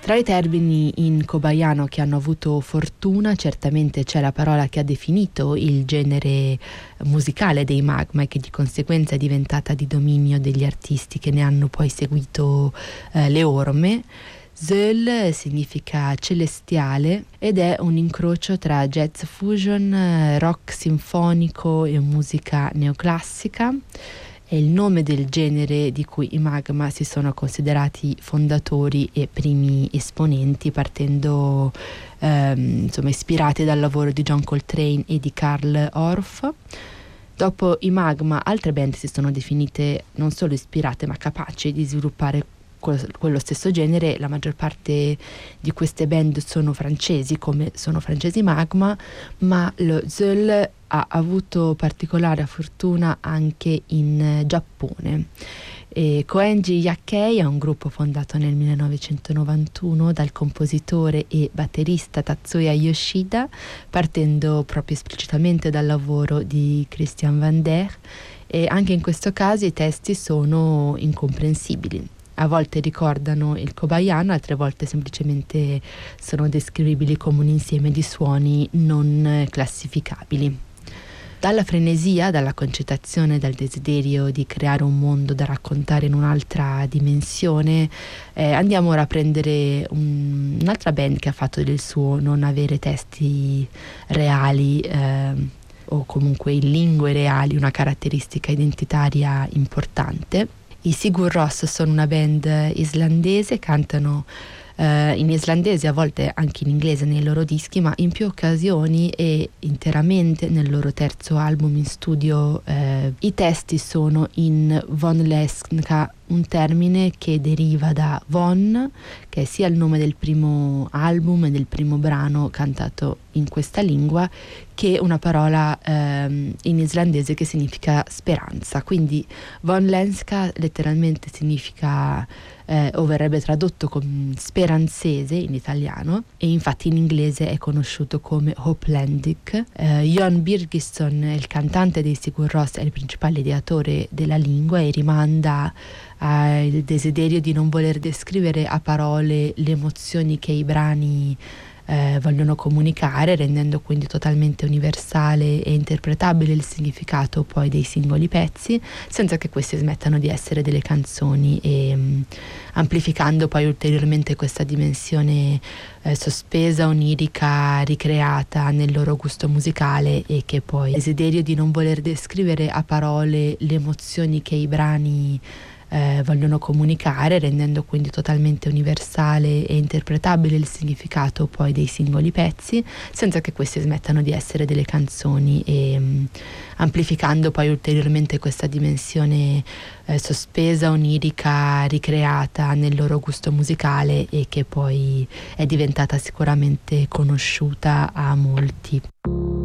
Tra i termini in cobayano che hanno avuto fortuna, certamente c'è la parola che ha definito il genere musicale dei Magma e che di conseguenza è diventata di dominio degli artisti che ne hanno poi seguito le orme. Zöl significa celestiale ed è un incrocio tra jazz fusion, rock sinfonico e musica neoclassica. È il nome del genere di cui i Magma si sono considerati fondatori e primi esponenti, partendo ispirati dal lavoro di John Coltrane e di Carl Orff. Dopo i Magma altre band si sono definite non solo ispirate ma capaci di sviluppare quello stesso genere. La maggior parte di queste band sono francesi, come sono francesi Magma, ma lo Zöl ha avuto particolare fortuna anche in Giappone. Koenji Yakkei è un gruppo fondato nel 1991 dal compositore e batterista Tatsuya Yoshida, partendo proprio esplicitamente dal lavoro di Christian Vander, e anche in questo caso i testi sono incomprensibili. A volte ricordano il cobayano, altre volte semplicemente sono descrivibili come un insieme di suoni non classificabili. Dalla frenesia, dalla concitazione, dal desiderio di creare un mondo da raccontare in un'altra dimensione, andiamo ora a prendere un'altra band che ha fatto del suo non avere testi reali o comunque in lingue reali una caratteristica identitaria importante. I Sigur Rós sono una band islandese, cantano in islandese, a volte anche in inglese nei loro dischi, ma in più occasioni e interamente nel loro terzo album in studio. I testi sono in vonlenska, un termine che deriva da von, che è sia il nome del primo album e del primo brano cantato in questa lingua, che una parola in islandese che significa speranza. Quindi vonlenska letteralmente significa o verrebbe tradotto come speranzese in italiano, e infatti in inglese è conosciuto come Hoplandic. Jon Birgisson, il cantante dei Sigur Rós, è il principale ideatore della lingua e rimanda al desiderio di non voler descrivere a parole le emozioni che i brani vogliono comunicare, rendendo quindi totalmente universale e interpretabile il significato poi dei singoli pezzi, senza che questi smettano di essere delle canzoni, e amplificando poi ulteriormente questa dimensione sospesa, onirica, ricreata nel loro gusto musicale, e che poi il desiderio di non voler descrivere a parole le emozioni che i brani vogliono comunicare, rendendo quindi totalmente universale e interpretabile il significato poi dei singoli pezzi, senza che questi smettano di essere delle canzoni, e amplificando poi ulteriormente questa dimensione sospesa, onirica, ricreata nel loro gusto musicale, e che poi è diventata sicuramente conosciuta a molti.